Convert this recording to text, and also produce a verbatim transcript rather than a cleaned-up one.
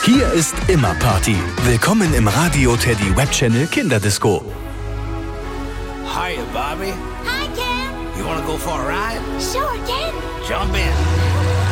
Hier ist immer Party. Willkommen im Radio Teddy Web Channel Kinderdisco. Hiya, Bobby. Hi, Ken. You wanna go for a ride? Sure, Ken. Jump in.